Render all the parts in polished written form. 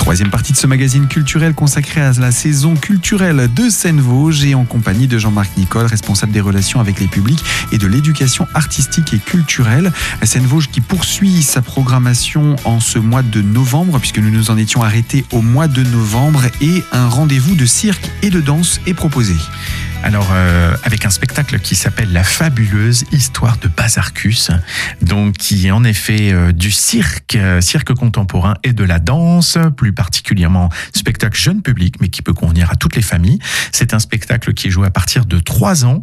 Troisième partie de ce magazine culturel consacré à la saison culturelle de Seine-Vosges et en compagnie de Jean-Marc Nicole, responsable des relations avec les publics et de l'éducation artistique et culturelle. Seine-Vosges qui poursuit sa programmation en ce mois de novembre, puisque nous nous en étions arrêtés au mois de novembre, et un rendez-vous de cirque et de danse est proposé. Alors, avec un spectacle qui s'appelle La fabuleuse histoire de Bazarcus, donc qui est en effet du cirque contemporain et de la danse, plus particulièrement spectacle jeune public, mais qui peut convenir à toutes les familles. C'est un spectacle qui est joué à partir de 3 ans,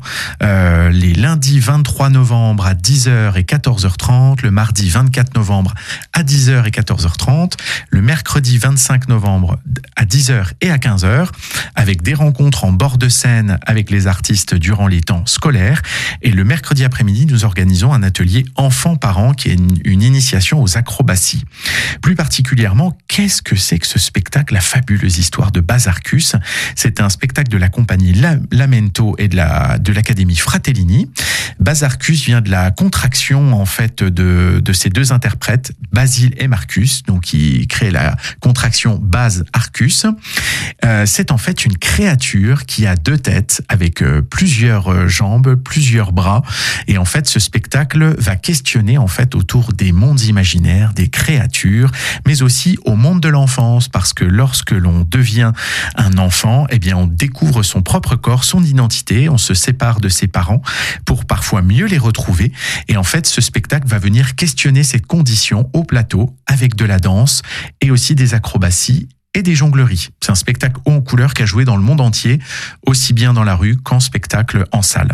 les lundis 23 novembre à 10h et 14h30, le mardi 24 novembre à 10h et 14h30, le mercredi 25 novembre à 10h et à 15h, avec des rencontres en bord de scène avec les artistes durant les temps scolaires. Et le mercredi après-midi, nous organisons un atelier enfants-parents qui est une initiation aux acrobaties. Plus particulièrement, qu'est-ce que c'est que ce spectacle, La fabuleuse histoire de Bazarcus? C'est un spectacle de la compagnie Lamento et de l'académie Fratellini. Bazarcus vient de la contraction en fait de ces deux interprètes, Basile et Marcus, donc qui crée la contraction Baz-Arcus. C'est en fait une créature qui a 2 têtes avec plusieurs jambes, plusieurs bras, et en fait ce spectacle va questionner en fait autour des mondes imaginaires, des créatures, mais aussi au monde de l'enfance, parce que lorsque l'on devient un enfant, eh bien on découvre son propre corps, son identité, on se sépare de ses parents pour parfois mieux les retrouver, et en fait ce spectacle va venir questionner cette condition au plateau avec de la danse et aussi des acrobaties et des jongleries. C'est un spectacle haut en couleur qui a joué dans le monde entier, aussi bien dans la rue qu'en spectacle en salle.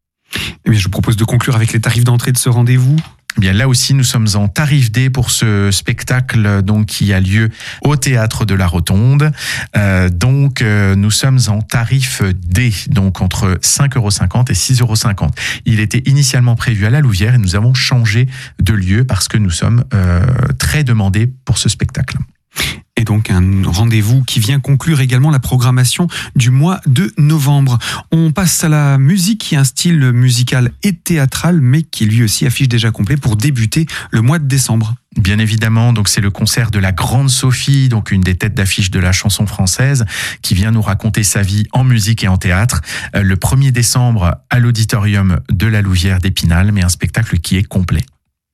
Eh bien, je vous propose de conclure avec les tarifs d'entrée de ce rendez-vous. Eh bien, là aussi, nous sommes en tarif D pour ce spectacle donc qui a lieu au Théâtre de la Rotonde. Nous sommes en tarif D, donc entre 5,50 € et 6,50 €. Il était initialement prévu à la Louvière et nous avons changé de lieu parce que nous sommes très demandés pour ce spectacle. Et donc un rendez-vous qui vient conclure également la programmation du mois de novembre. On passe à la musique, qui est un style musical et théâtral, mais qui lui aussi affiche déjà complet pour débuter le mois de décembre. Bien évidemment, donc c'est le concert de la Grande Sophie, donc une des têtes d'affiche de la chanson française, qui vient nous raconter sa vie en musique et en théâtre. Le 1er décembre à l'auditorium de la Louvière d'Épinal, mais un spectacle qui est complet.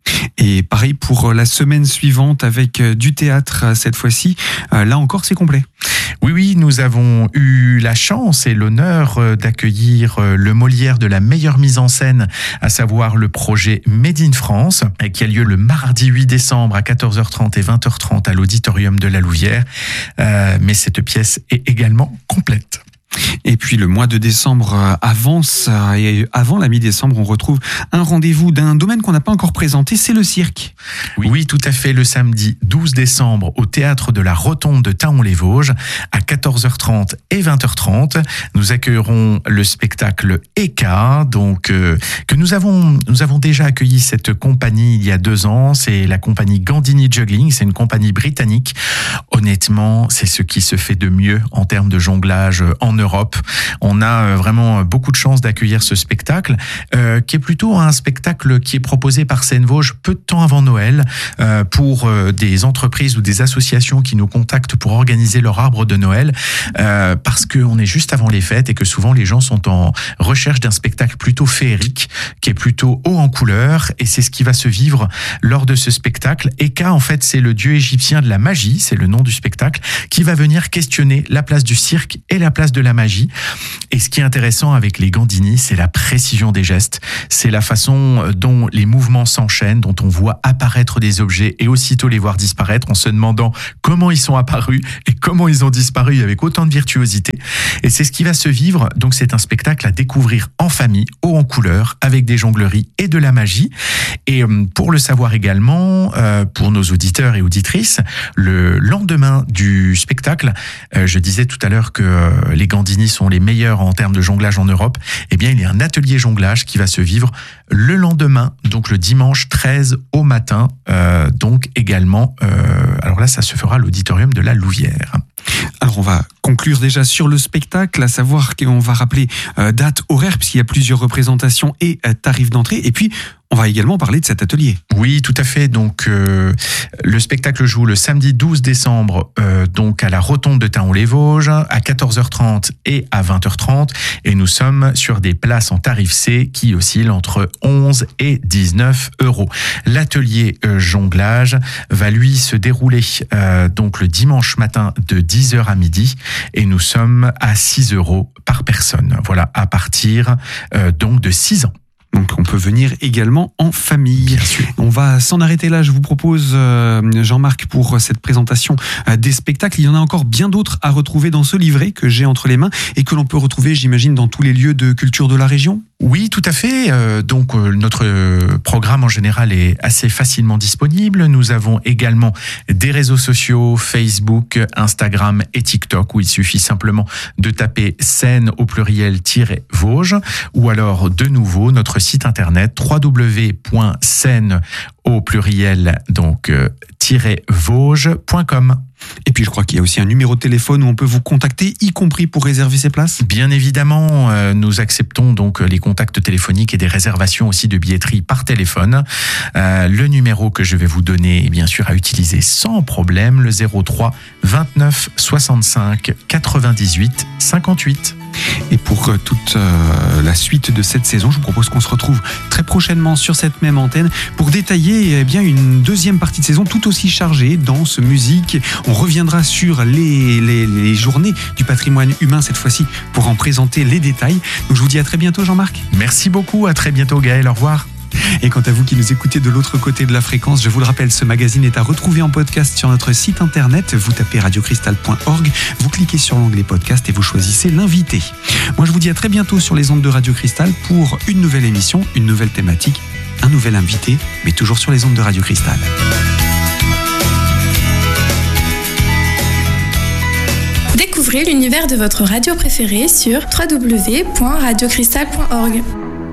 Et pareil pour la semaine suivante avec du théâtre cette fois-ci. Là encore, c'est complet. Oui, nous avons eu la chance et l'honneur d'accueillir le Molière de la meilleure mise en scène, à savoir le projet Made in France, qui a lieu le mardi 8 décembre à 14h30 et 20h30 à l'auditorium de la Louvière. Mais cette pièce est également complète. Et puis le mois de décembre avance, et avant la mi-décembre, on retrouve un rendez-vous d'un domaine qu'on n'a pas encore présenté, c'est le cirque. Oui, tout à fait, le samedi 12 décembre au Théâtre de la Rotonde de Thaon-les-Vosges à 14h30 et 20h30. Nous accueillerons le spectacle Eka, donc que nous avons déjà accueilli cette compagnie il y a 2 ans. C'est la compagnie Gandini Juggling, c'est une compagnie britannique. Honnêtement, c'est ce qui se fait de mieux en termes de jonglage en Europe. On a vraiment beaucoup de chance d'accueillir ce spectacle, qui est plutôt un spectacle qui est proposé par Seine-Vosges peu de temps avant Noël pour des entreprises ou des associations qui nous contactent pour organiser leur arbre de Noël, parce qu'on est juste avant les fêtes et que souvent les gens sont en recherche d'un spectacle plutôt féerique, qui est plutôt haut en couleur, et c'est ce qui va se vivre lors de ce spectacle. Eka, en fait, c'est le dieu égyptien de la magie, c'est le nom du spectacle, qui va venir questionner la place du cirque et la place de la magie. Et ce qui est intéressant avec les Gandini, c'est la précision des gestes, c'est la façon dont les mouvements s'enchaînent, dont on voit apparaître des objets et aussitôt les voir disparaître, en se demandant comment ils sont apparus et comment ils ont disparu avec autant de virtuosité. Et c'est ce qui va se vivre, donc c'est un spectacle à découvrir en famille, haut en couleur, avec des jongleries et de la magie. Et pour le savoir également, pour nos auditeurs et auditrices, le lendemain du spectacle, je disais tout à l'heure que les Gandini sont les meilleurs en termes de jonglage en Europe. Eh bien, il y a un atelier jonglage qui va se vivre le lendemain, donc le dimanche 13 au matin, donc également, alors là, ça se fera à l'auditorium de la Louvière. Alors on va conclure déjà sur le spectacle, à savoir qu'on va rappeler date, horaire, puisqu'il y a plusieurs représentations et tarifs d'entrée. Et puis on va également parler de cet atelier. Oui, tout à fait. Donc, le spectacle joue le samedi 12 décembre, donc à la Rotonde de Taon-les-Vosges, à 14h30 et à 20h30. Et nous sommes sur des places en tarif C qui oscillent entre 11 et 19 euros. L'atelier jonglage va lui se dérouler donc le dimanche matin de 10h à midi et nous sommes à 6 euros par personne. Voilà, à partir donc de 6 ans. Donc on peut venir également en famille. Bien sûr. On va s'en arrêter là. Je vous propose, Jean-Marc, pour cette présentation des spectacles. Il y en a encore bien d'autres à retrouver dans ce livret que j'ai entre les mains et que l'on peut retrouver, j'imagine, dans tous les lieux de culture de la région. Oui, tout à fait. Donc notre programme en général est assez facilement disponible. Nous avons également des réseaux sociaux, Facebook, Instagram et TikTok, où il suffit simplement de taper scène au pluriel-Vosges, ou alors de nouveau notre site internet www.scène au pluriel donc -vosges.com. Et puis je crois qu'il y a aussi un numéro de téléphone où on peut vous contacter, y compris pour réserver ses places. Bien évidemment, nous acceptons donc les contacts téléphoniques et des réservations aussi de billetterie par téléphone. Le numéro que je vais vous donner est bien sûr à utiliser sans problème, le 03 29 65 98 58. Et pour toute la suite de cette saison, je vous propose qu'on se retrouve très prochainement sur cette même antenne pour détailler une deuxième partie de saison tout aussi chargée, danse, musique. On reviendra sur les journées du patrimoine humain cette fois-ci pour en présenter les détails. Donc je vous dis à très bientôt, Jean-Marc. Merci beaucoup, à très bientôt Gaël, au revoir. Et quant à vous qui nous écoutez de l'autre côté de la fréquence, je vous le rappelle, ce magazine est à retrouver en podcast sur notre site internet. Vous tapez radiocristal.org, vous cliquez sur l'onglet podcast et vous choisissez l'invité. Moi je vous dis à très bientôt sur les ondes de Radio Cristal pour une nouvelle émission, une nouvelle thématique, un nouvel invité, mais toujours sur les ondes de Radio Cristal. Découvrez l'univers de votre radio préférée sur www.radiocristal.org.